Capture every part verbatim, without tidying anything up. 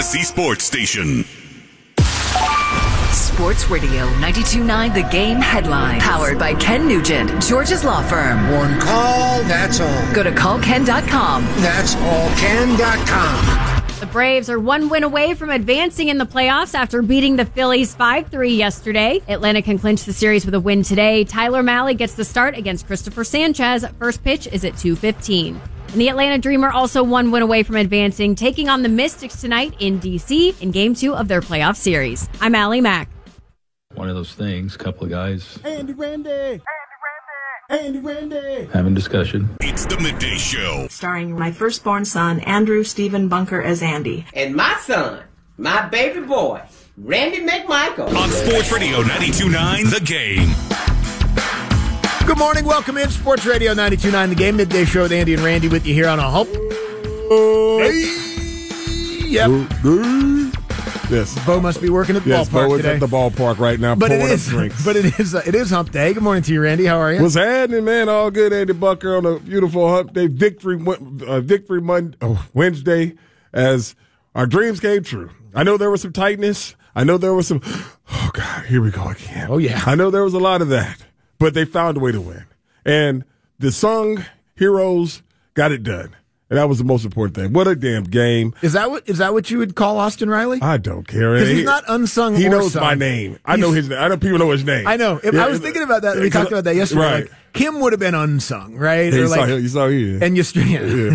Tennessee sports station. Sports Radio ninety-two point nine The Game headline. Powered by Ken Nugent, George's law firm. One call, that's all. Go to call ken dot com. That's all ken dot com. The Braves are one win away from advancing in the playoffs after beating the Phillies five three yesterday. Atlanta can clinch the series with a win today. Tyler Mahle gets the start against Christopher Sanchez. First pitch is at two fifteen. And the Atlanta Dreamer also one win away from advancing, taking on the Mystics tonight in D C in Game two of their playoff series. I'm Allie Mack. One of those things, a couple of guys. Andy Randy! Andy Randy! Andy Randy! Having discussion. It's the Midday Show. Starring my firstborn son, Andrew Stephen Bunker, as Andy. And my son, my baby boy, Randy McMichael. On Sports Radio ninety-two point nine The Game. Good morning, welcome in Sports Radio ninety-two point nine The Game. Midday Show with Andy and Randy with you here on a hump. Hey. Yep. Yes. Bo must be working at the yes, ballpark Bo is today. at the ballpark right now. But it pouring is, up drinks. but it is, uh, it is hump day. Good morning to you, Randy. How are you? What's happening, man? All good, Andy Bunker, on a beautiful hump day, victory, uh, victory Monday, oh, Wednesday, as our dreams came true. I know there was some tightness. I know there was some, oh, God, here we go again. Oh, yeah. I know there was a lot of that, but they found a way to win. And the sung heroes got it done. And that was the most important thing. What a damn game. Is that what is that what you would call Austin Riley? I don't care. Because he's not unsung He or knows sung. my name. I know his name. I know people know his name. I know. If, Yeah, I was thinking about that. We talked about that yesterday. Right. Like, Kim would have been unsung, right? Yeah, Or you, like, saw, you saw here. And Yast-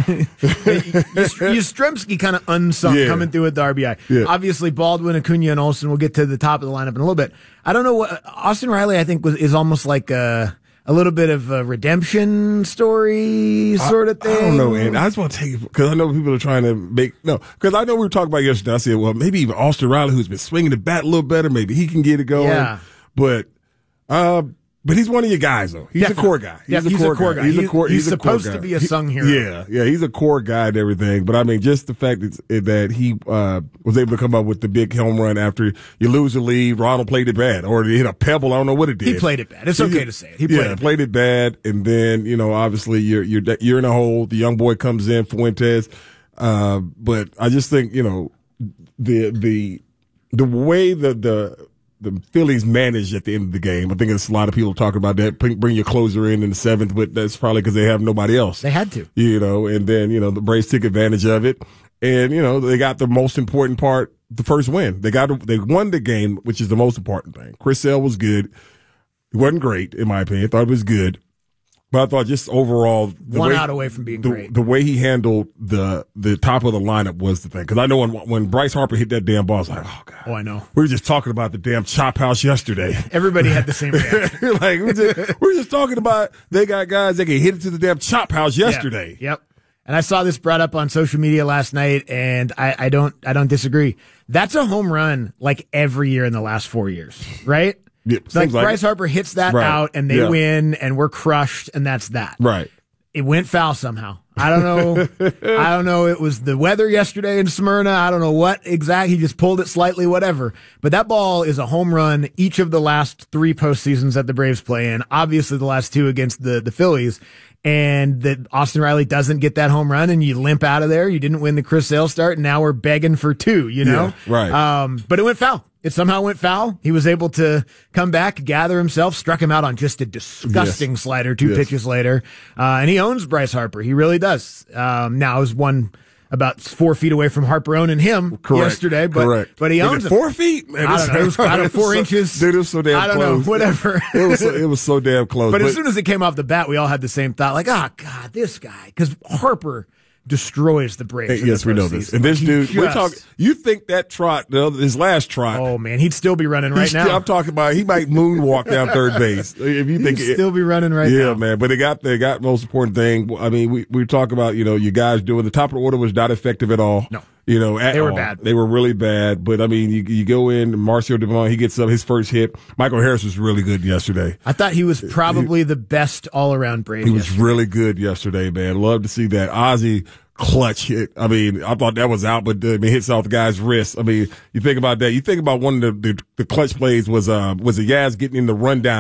Yeah. Yastrzemski kind of unsung Yeah. coming through with the R B I. Yeah. Obviously, Baldwin, Acuna, and Olsen will get to the top of the lineup in a little bit. I don't know what Austin Riley, I think, was is almost like a, a little bit of a redemption story sort of thing. I don't know, and I just want to take it because I know people are trying to make no. Because I know we were talking about yesterday. I said, well, maybe even Austin Riley, who's been swinging the bat a little better, maybe he can get it going. Yeah. But, uh, but he's one of your guys, though. He's Definitely. a core guy. He's, Yeah, a, he's core a core guy. He's, He- a core. he's He's, a core supposed guy. to be a sung He- hero. Yeah, yeah. He's a core guy and everything. But I mean, just the fact that, that he uh, was able to come up with the big home run after you lose the lead. Ronald played it bad, or he hit a pebble. I don't know what it did. He played it bad. It's He- okay to say it. He played yeah, it bad. played it bad, and then you know, obviously you're you're you're in a hole. The young boy comes in, Fuentes, uh, but I just think you know the the the way the the the Phillies managed at the end of the game. I think it's a lot of people talking about that. Bring, bring your closer in in the seventh, but that's probably because they have nobody else. They had to, you know, and then you know the Braves took advantage of it, and you know they got the most important part, the first win. They got they won the game, which is the most important thing. Chris Sale was good. He wasn't great, in my opinion. I thought it was good. But I thought just overall, the One way, out away from being the, great. the way he handled the the top of the lineup was the thing. Because I know when when Bryce Harper hit that damn ball, I was like, oh god. Oh, I know. We were just talking about the damn chop house yesterday. Everybody had the same reaction. like we were, just, we were just talking about they got guys that can hit it to the damn chop house yesterday. Yep. yep. And I saw this brought up on social media last night, and I, I don't I don't disagree. That's a home run like every year in the last four years, right? Yeah, It's like like Bryce it. Harper hits that Right. out, and they Yeah. win, and we're crushed, and that's that. Right. It went foul somehow. I don't know. I don't know. It was the weather yesterday in Smyrna. I don't know what exactly. He just pulled it slightly, whatever. But that ball is a home run each of the last three postseasons that the Braves play in. Obviously, the last two against the, the Phillies. And that Austin Riley doesn't get that home run, and you limp out of there. You didn't win the Chris Sale start, and now we're begging for two, you know? Yeah, right. Um, but it went foul. It somehow went foul. He was able to come back, gather himself, struck him out on just a disgusting Yes. slider two Yes. pitches later. Uh, and he owns Bryce Harper. He really does. Um, now, I was one about four feet away from Harper owning him Correct. yesterday, but, Correct. but he Was owns it him. four feet? Man, I don't know. It was, I don't know, four so, inches. Dude, it was so damn I don't close. know. Whatever. It was so, it was so damn close. But, but as soon as it came off the bat, we all had the same thought, like, oh, God, this guy. Because Harper destroys the Braves. in yes, the we know postseason. this. And this Like, he dude, we're just- talking. You think that trot, the other, his last trot? Oh man, he'd still be running right he's now. still- I'm talking about. He might moonwalk down third base. If you think He'd it, still be running right yeah, now. man. But they got they got most important thing. I mean, we we talk about you know you guys doing the top of the order was not effective at all. No. You know, at They were all. bad. They were really bad. But I mean, you you go in, Marcio Devon, he gets up his first hit. Michael Harris was really good yesterday. I thought he was probably the best all-around Brave. He was yesterday. really good yesterday, man. Love to see that. Ozzie clutch hit. I mean, I thought that was out, but uh, I mean, hits off the guy's wrist. I mean, you think about that. You think about one of the the, the clutch plays was uh was a Yaz getting in the rundown.